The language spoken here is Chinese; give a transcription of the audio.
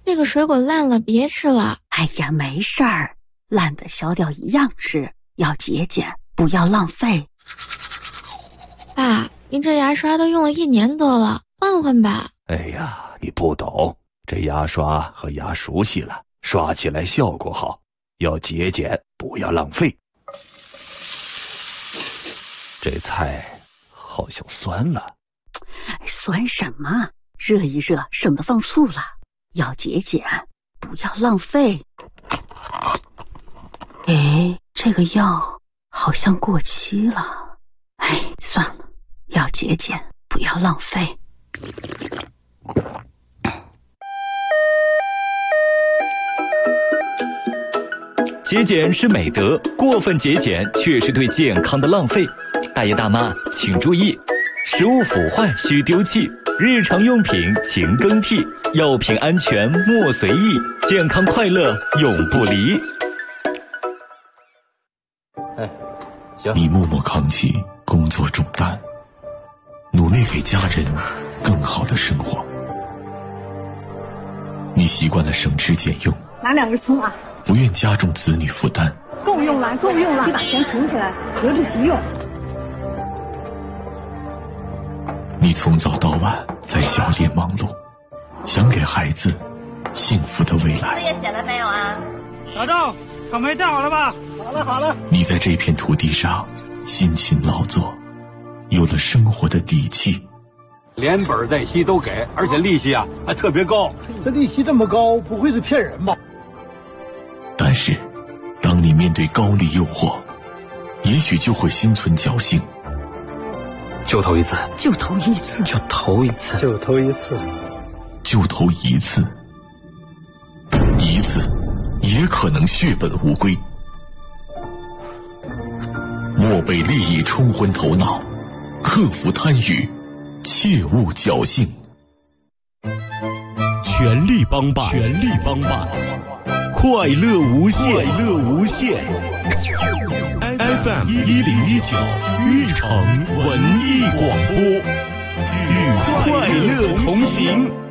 这个水果烂了，别吃了。 哎呀，没事儿，烂的小点一样吃，要节俭，不要浪费。 爸，您这牙刷都用了1年多了，换换吧。 哎呀，你不懂，这牙刷和牙熟悉了，刷起来效果好，要节俭，不要浪费。这菜好像酸了。 酸什么？热一热，省得放醋了。要节俭，不要浪费。哎，这个药好像过期了。哎，算了，要节俭，不要浪费。 节俭是美德，过分节俭却是对健康的浪费。大爷大妈请注意，食物腐坏需丢弃，日常用品勤更替，药品安全莫随意，健康快乐永不离。 行，你默默扛起工作重担，努力给家人更好的生活。你习惯了省吃俭用， 拿2根葱啊， 不愿加重子女负担。 够用了，够用了，你把钱存起来，留着急用。 你从早到晚在小店忙碌，想给孩子幸福的未来。 作业写了没有啊？ 老赵，草莓带好了吧？好了。 你在这片土地上辛勤劳作，有了生活的底气。 连本带息都给，而且利息啊还特别高。 这利息这么高，不会是骗人吧？ 但是，当你面对高利诱惑，也许就会心存侥幸。 就投一次， 就投一次， 就投一次， 就投一次， 就投一次，一次也可能血本无归。莫被利益冲昏头脑，克服贪欲，切勿侥幸。 全力帮办，全力帮办，快乐无限，快乐无限。FM 1019玉城文艺广播，与快乐同行。